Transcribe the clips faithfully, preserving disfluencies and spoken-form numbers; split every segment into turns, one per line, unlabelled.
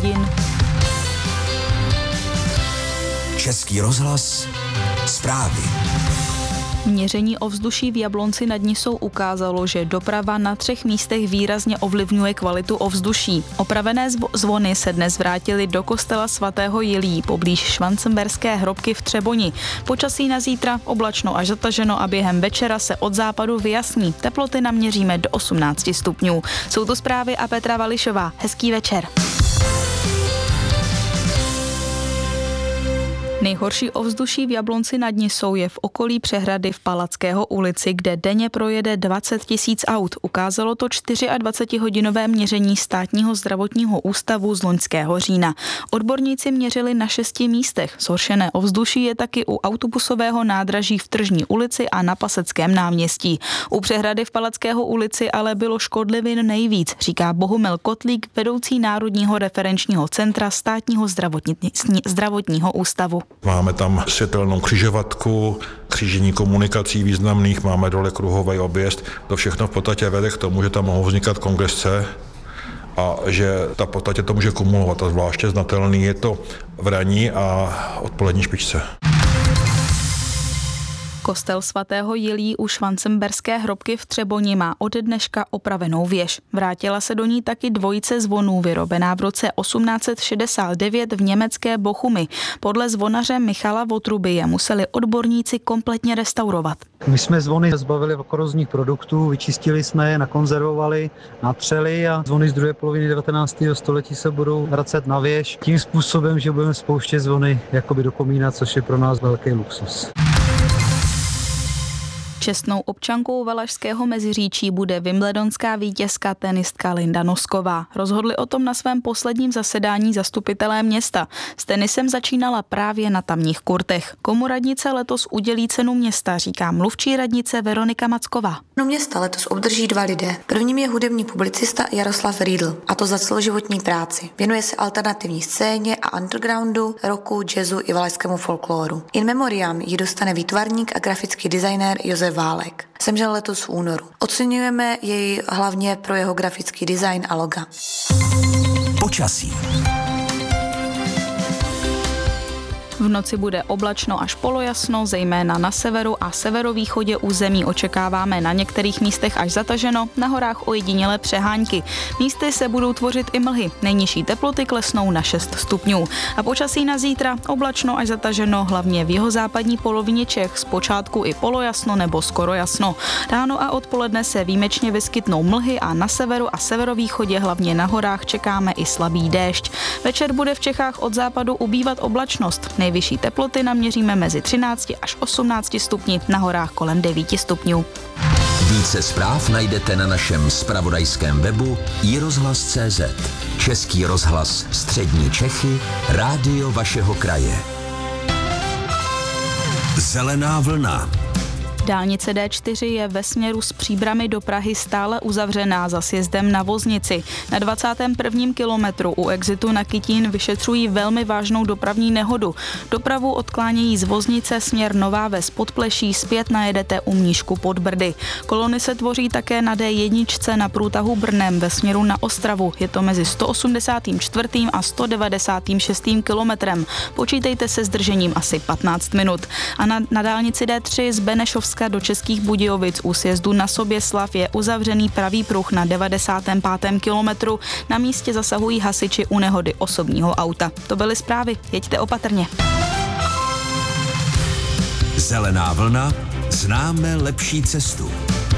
hodin.
Český rozhlas, zprávy.
Měření ovzduší v Jablonci nad Nisou ukázalo, že doprava na třech místech výrazně ovlivňuje kvalitu ovzduší. Opravené zvony se dnes vrátily do kostela svatého Jilí poblíž Švancemberské hrobky v Třeboni. Počasí na zítra oblačno až zataženo a během večera se od západu vyjasní. Teploty naměříme do osmnáct stupňů. Jsou to zprávy a Petra Vališová. Hezký večer. Nejhorší ovzduší v Jablonci nad Nisou je v okolí přehrady v Palackého ulici, kde denně projede dvacet tisíc aut. Ukázalo to dvacetčtyřhodinové měření Státního zdravotního ústavu z loňského října. Odborníci měřili na šesti místech. Zhoršené ovzduší je taky u autobusového nádraží v Tržní ulici a na Paseckém náměstí. U přehrady v Palackého ulici ale bylo škodlivin nejvíc, říká Bohumil Kotlík, vedoucí Národního referenčního centra Státního zdravotního ústavu.
Máme tam světelnou křižovatku, křížení komunikací významných, máme dole kruhový objezd. To všechno v podstatě vede k tomu, že tam mohou vznikat kongesce a že ta v podstatě to může kumulovat. A zvláště znatelný je to v ranní a odpolední špičce.
Kostel svatého Jilí u Švancemberské hrobky v Třeboni má ode dneška opravenou věž. Vrátila se do ní taky dvojice zvonů vyrobená v roce osmnáct set šedesát devět v německé Bochumi. Podle zvonaře Michala Votruby je museli odborníci kompletně restaurovat.
My jsme zvony zbavili korozních produktů, vyčistili jsme je, nakonzervovali, natřeli a zvony z druhé poloviny devatenáctého století se budou vracet na věž tím způsobem, že budeme spouštět zvony jakoby do komína, což je pro nás velký luxus.
Čestnou občankou Valašského Meziříčí bude wimbledonská vítězka tenistka Linda Nosková. Rozhodli o tom na svém posledním zasedání zastupitelé města. S tenisem začínala právě na tamních kurtech. Komu radnice letos udělí cenu města, říká mluvčí radnice Veronika Macková.
No města letos obdrží dva lidé. Prvním je hudební publicista Jaroslav Riedl, a to za celoživotní práci. Věnuje se alternativní scéně a undergroundu, rocku, jazzu i valašskému folkloru. In memoriam ji dostane výtvarník a grafický designér Josef Válek. Zemřel letos v únoru. Oceňujeme jej hlavně pro jeho grafický design a loga.
Počasí.
V noci bude oblačno až polojasno, zejména na severu a severovýchodě území očekáváme na některých místech až zataženo, na horách ojedinělé přehánky. Místy se budou tvořit i mlhy, nejnižší teploty klesnou na šest stupňů. A počasí na zítra oblačno až zataženo, hlavně v jihozápadní polovině Čech, zpočátku i polojasno nebo skoro jasno. Ráno a odpoledne se výjimečně vyskytnou mlhy a na severu a severovýchodě, hlavně na horách, čekáme i slabý déšť. Večer bude v Čechách od západu ubývat oblačnost. Nejvyšší teploty naměříme mezi třinácti až osmnácti stupni, na horách kolem devíti stupňů.
Více zpráv najdete na našem zpravodajském webu i rozhlas tečka cé zet. Český rozhlas Střední Čechy, rádio vašeho kraje. Zelená vlna.
Dálnice dé čtyři je ve směru z Příbrami do Prahy stále uzavřená za sjezdem na Voznici. Na dvacátém prvním kilometru u exitu na Kytín vyšetřují velmi vážnou dopravní nehodu. Dopravu odklánějí z Voznice směr Nová Ves Podpleší, zpět najedete u Mníšku pod Brdy. Kolony se tvoří také na dé jedna na průtahu Brnem ve směru na Ostravu. Je to mezi sto osmdesátým čtvrtým a sto devadesátým šestým kilometrem. Počítejte se zdržením asi patnáct minut. A na, na dálnici dé tři z Benešovska do Českých Budějovic u sjezdu na Soběslav je uzavřený pravý pruh na devadesátém pátém kilometru. Na místě zasahují hasiči u nehody osobního auta. To byly zprávy, jeďte opatrně.
Zelená vlna, známe lepší cestu.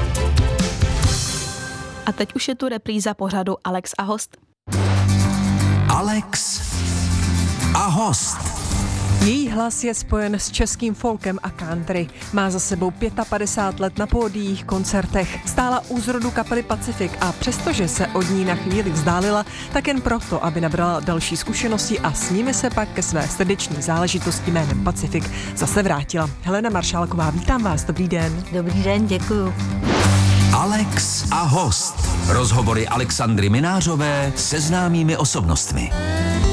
A teď už je tu repríza pořadu Alex a host.
Alex a host.
Její hlas je spojen s českým folkem a country. Má za sebou padesát pět let na pódiích, koncertech. Stála u zrodu kapely Pacific a přestože se od ní na chvíli vzdálila, tak jen proto, aby nabrala další zkušenosti a s nimi se pak ke své srdeční záležitosti jménem Pacific zase vrátila. Helena Maršálková, vítám vás, dobrý den.
Dobrý den, děkuju.
Alex a host. Rozhovory Alexandry Minářové se známými osobnostmi.